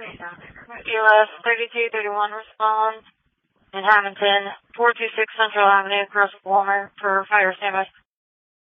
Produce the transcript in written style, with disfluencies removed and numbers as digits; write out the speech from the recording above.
ELS 3231 responds in Hamilton, 426 Central Avenue, across Walmart for fire standby.